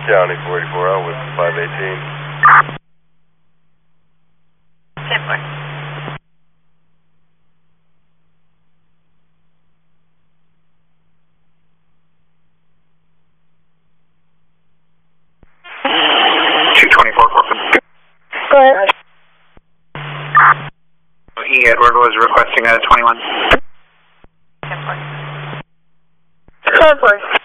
County 44 out with 518. 10-4. Go ahead. E. Edward was requesting a 21. 10-4. 10-4.